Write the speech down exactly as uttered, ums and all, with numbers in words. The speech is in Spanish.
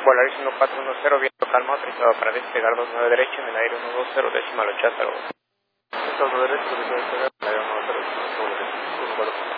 Volaris uno cuatro uno cero, viento calma, autorizado para despegar dos nueve derecho en el aire uno dos cero, decimal ocho, hasta luego. dos nueve derecho, autorizado para despegar en el aire uno dos cero, decimal ocho,